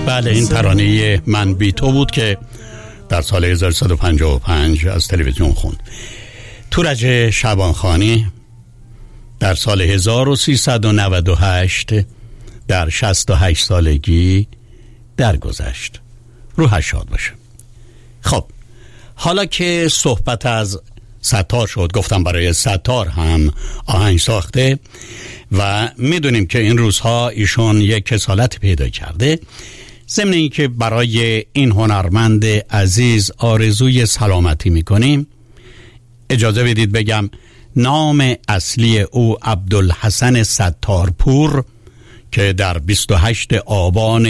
بله، این ترانه من بی تو بود که در سال 1155 از تلویزیون خوند. تورج شعبانخانی در سال 1398 در 68 سالگی درگذشت. روحش شاد باشه. خب حالا که صحبت از ستار شد، گفتم برای ستار هم آهنگ ساخته و میدونیم که این روزها ایشون یک کسالت پیدا کرده. ضمن این که برای این هنرمند عزیز آرزوی سلامتی میکنیم، اجازه بدید بگم نام اصلی او عبدالحسن ستارپور که در 28 آبان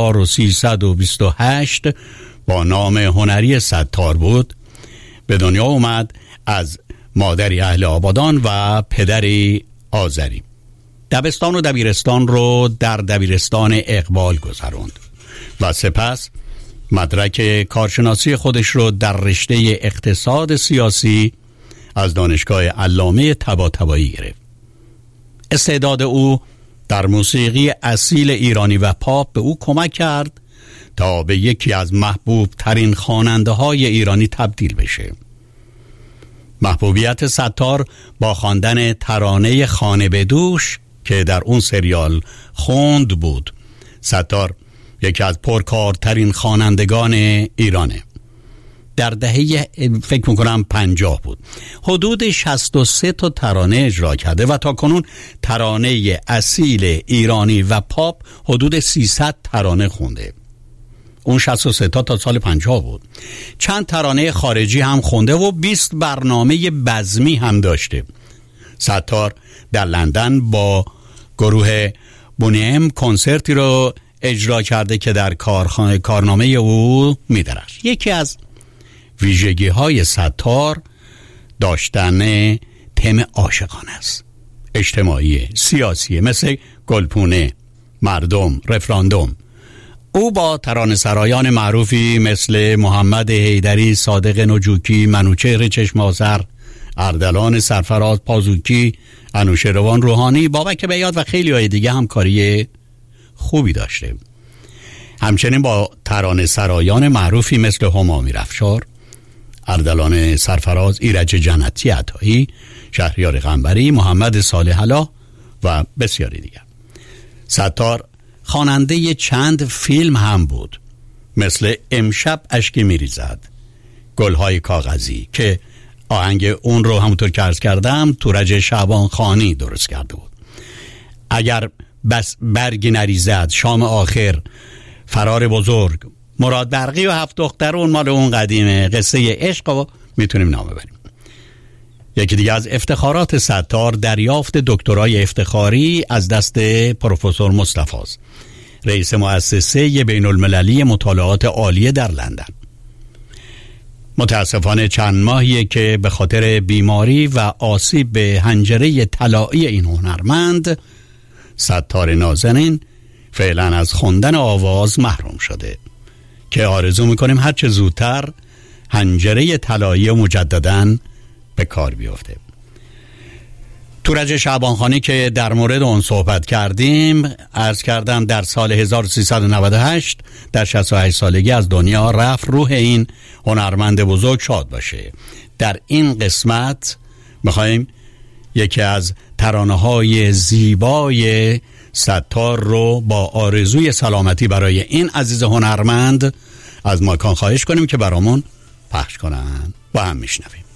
1328 با نام هنری ستار بود به دنیا اومد، از مادری اهل آبادان و پدری آذری. دبستان و دبیرستان رو در دبیرستان اقبال گذروند و سپس مدرک کارشناسی خودش رو در رشته اقتصاد سیاسی از دانشگاه علامه طباطبایی گرفت. استعداد او در موسیقی اصیل ایرانی و پاپ به او کمک کرد تا به یکی از محبوب ترین خواننده های ایرانی تبدیل بشه. محبوبیت ستار با خواندن ترانه خانه به دوش که در اون سریال خوند بود. ستار یکی از پرکارترین خوانندگان ایرانه. در دهه فکر میکنم 50 بود. حدود 63 تا ترانه اجرا کرده و تا کنون ترانه اصیل ایرانی و پاپ حدود 300 ترانه خونده. اون 63 تا سال 50 بود. چند ترانه خارجی هم خونده و 20 برنامه بزمی هم داشته. ستار در لندن با گروه بونیم کنسرتی رو اجرا کرده که در کارنامه او می‌درخشد. یکی از ویژگی های ستار داشتن تم عاشقانه است، اجتماعی، سیاسی، مثل گلپونه، مردم، رفراندوم. او با ترانه‌سرایان معروفی مثل محمد حیدری، صادق نجوکی، منوچهر چشم‌آذر، اردلان سرفراز پازوکی، انوشیروان روحانی، بابک بیات و خیلی های دیگه همکاری خوبی داشته. همچنین با ترانه‌سرایان معروفی مثل هما میرافشار، اردلان سرفراز، ایرج جنتی عطایی، شهریار قنبری، محمد صالح الله و بسیاری دیگر. ستار خواننده چند فیلم هم بود، مثل امشب اشکی میریزد، گلهای کاغذی که آهنگ اون رو همونطور که عرض کردم تورج شعبانخانی درست کرده بود. اگر بس برگی نریزد، شام آخر، فرار بزرگ، مراد برقی و هفت دختر، اون مال اون قدیمه، قصه عشق رو میتونیم نامه بریم. یکی دیگه از افتخارات ستار دریافت دکترای افتخاری از دست پروفسور مصطفی است، رئیس مؤسسه بین المللی مطالعات عالیه در لندن. متاسفانه چند ماهیه که به خاطر بیماری و آسیب به حنجره طلایی این هنرمند ستار نازنین فعلا از خوندن آواز محروم شده که آرزو میکنیم هر چه زودتر حنجره طلایی مجدداً به کار بیفته. تورج شعبانخانی که در مورد اون صحبت کردیم، عرض کردم در سال 1398 در 68 سالگی از دنیا رفت. روح این هنرمند بزرگ شاد باشه. در این قسمت میخوایم یکی از ترانه‌های زیبای ستار رو با آرزوی سلامتی برای این عزیز هنرمند از ماکان خواهش کنیم که برامون پخش کنن و هم میشنویم.